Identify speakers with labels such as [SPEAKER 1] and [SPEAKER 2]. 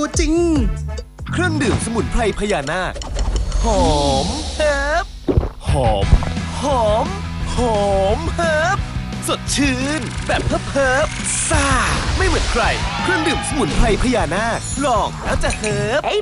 [SPEAKER 1] จริงเครื่องดื่มสมุนไพรพญานาคหอมเฮิบหอมหอมหอมเฮิบสดชื่นแบบเฮิบซ่าไม่เหมือนใครเครื่องดื่มสมุนไพรพญานาคลองแล้วจะเฮิบ